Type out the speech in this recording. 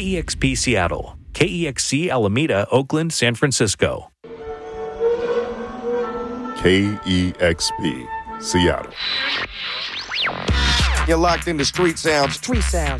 KEXP Seattle, KEXC Alameda, Oakland, San Francisco. KEXP Seattle. You're locked into Street Sounds. Street Sounds.